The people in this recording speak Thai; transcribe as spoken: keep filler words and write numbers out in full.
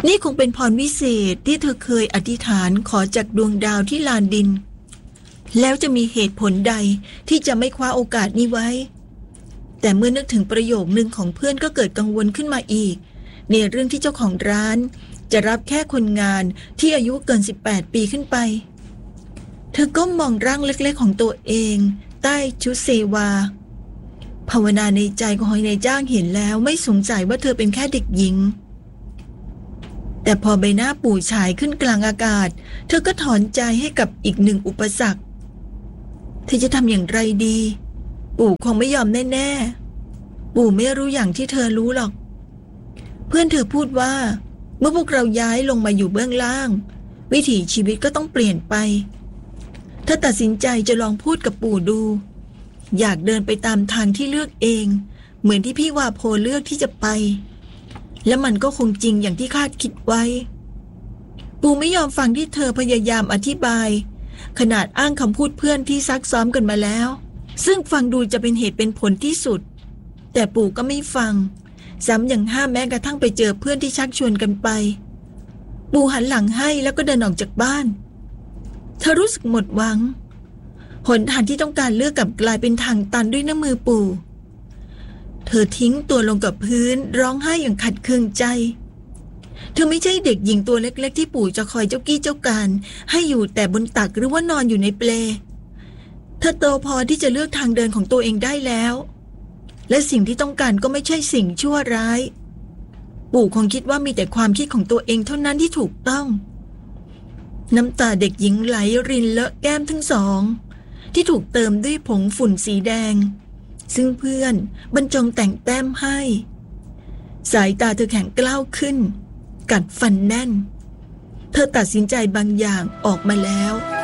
นี่คงเป็นพรวิเศษที่เธอเคยอธิษฐานขอจากดวงดาวที่ลานดินแล้วจะมีเหตุผลใดที่จะไม่คว้าโอกาสนี้ไว้แต่เมื่อนึกถึงประโยคนึงของเพื่อนก็เกิดกังวลขึ้นมาอีกในเรื่องที่เจ้าของร้านจะรับแค่คนงานที่อายุเกินสิบแปดปีขึ้นไปเธอก็มองร่างเล็กๆของตัวเองใต้ชุดเซวาภาวนาในใจของนายจ้างเห็นแล้วไม่สงสัยว่าเธอเป็นแค่เด็กหญิงแต่พอใบหน้าปู่ฉายขึ้นกลางอากาศเธอก็ถอนใจให้กับอีกหนึ่งอุปสรรคเธอจะทำอย่างไรดีปู่คงไม่ยอมแน่ๆปู่ไม่รู้อย่างที่เธอรู้หรอกเพื่อนเธอพูดว่าเมื่อพวกเราย้ายลงมาอยู่เบื้องล่างวิถีชีวิตก็ต้องเปลี่ยนไปเธอตัดสินใจจะลองพูดกับปู่ดูอยากเดินไปตามทางที่เลือกเองเหมือนที่พี่วาโพเลือกที่จะไปและมันก็คงจริงอย่างที่คาดคิดไว้ปู่ไม่ยอมฟังที่เธอพยายามอธิบายขนาดอ้างคำพูดเพื่อนที่ซักซ้อมกันมาแล้วซึ่งฟังดูจะเป็นเหตุเป็นผลที่สุดแต่ปู่ก็ไม่ฟังซ้ำยังห้ามแม้กระทั่งไปเจอเพื่อนที่ชักชวนกันไปปู่หันหลังให้แล้วก็เดินออกจากบ้านเธอรู้สึกหมดหวังหนทางที่ต้องการเลือกกลับกลายเป็นทางตันด้วยน้ำมือปู่เธอทิ้งตัวลงกับพื้นร้องไห้อย่างขัดเคืองใจเธอไม่ใช่เด็กหญิงตัวเล็กๆที่ปู่จะคอยเจ้ากี้เจ้าการให้อยู่แต่บนตักหรือว่านอนอยู่ในเปลเธอโตพอที่จะเลือกทางเดินของตัวเองได้แล้วและสิ่งที่ต้องการก็ไม่ใช่สิ่งชั่วร้ายปู่คงคิดว่ามีแต่ความคิดของตัวเองเท่านั้นที่ถูกต้องน้ำตาเด็กหญิงไหลรินเลอะแก้มทั้งสองที่ถูกเติมด้วยผงฝุ่นสีแดงซึ่งเพื่อนบรรจงแต่งแต้มให้สายตาเธอแข็งกล้าวขึ้นกัดฟันแน่นเธอตัดสินใจบางอย่างออกมาแล้ว